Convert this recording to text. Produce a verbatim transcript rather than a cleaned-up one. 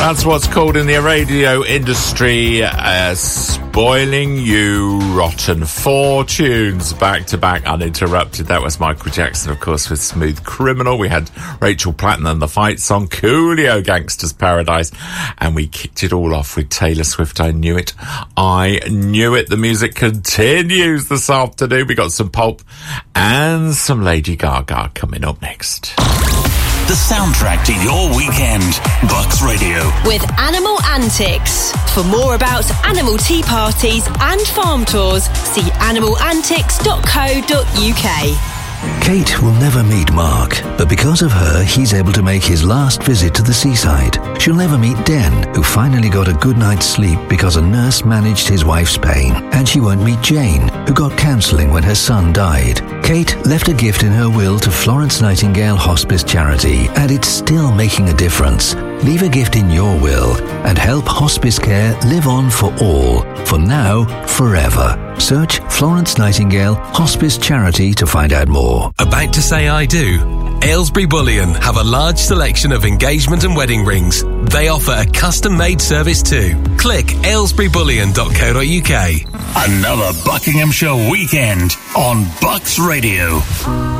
That's what's called in the radio industry uh, spoiling you rotten. Four tunes back to back uninterrupted. That was Michael Jackson, of course, with Smooth Criminal. We had Rachel Platten and the Fight Song, Coolio, Gangsta's Paradise, and we kicked it all off with Taylor Swift. I Knew It. I Knew It. The music continues this afternoon. We got some Pulp and some Lady Gaga coming up next. The soundtrack to your weekend. Bucks Radio. With Animal Antics. For more about animal tea parties and farm tours, see animal antics dot co dot uk. Kate will never meet Mark, but because of her, he's able to make his last visit to the seaside. She'll never meet Den, who finally got a good night's sleep because a nurse managed his wife's pain. And she won't meet Jane, who got counselling when her son died. Kate left a gift in her will to Florence Nightingale Hospice Charity, and it's still making a difference. Leave a gift in your will and help hospice care live on for all, for now, forever. Search Florence Nightingale Hospice Charity to find out more. About to say I do? Aylesbury Bullion have a large selection of engagement and wedding rings. They offer a custom-made service too. Click aylesbury bullion dot co dot uk. Another Buckinghamshire weekend on Bucks Radio.